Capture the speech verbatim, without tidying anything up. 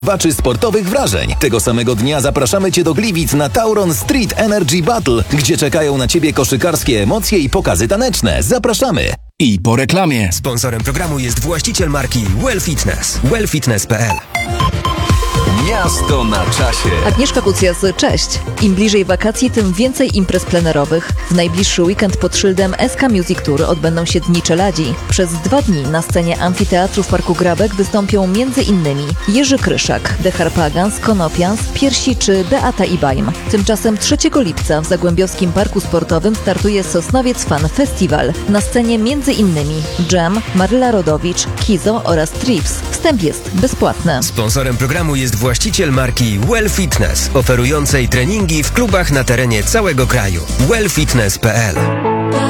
Waczy sportowych wrażeń. Tego samego dnia zapraszamy Cię do Gliwic na Tauron Street Energy Battle, gdzie czekają na Ciebie koszykarskie emocje i pokazy taneczne. Zapraszamy! I po reklamie. Sponsorem programu jest właściciel marki Well Fitness. well fitness kropka p l. Miasto na czasie. Agnieszka Kucjas, cześć. Im bliżej wakacji, tym więcej imprez plenerowych. W najbliższy weekend pod szyldem S K Music Tour odbędą się Dni Czeladzi. Przez dwa dni na scenie amfiteatru w Parku Grabek wystąpią między innymi Jerzy Kryszak, The Harpagans, Konopians, Piersi czy Beata Ibaim. Tymczasem trzeciego lipca w Zagłębiowskim Parku Sportowym startuje Sosnowiec Fan Festival. Na scenie między innymi Jam, Maryla Rodowicz, Kizo oraz Trips. Wstęp jest bezpłatny. Sponsorem programu jest właściciel marki Well Fitness, oferującej treningi w klubach na terenie całego kraju. well fitness kropka p l.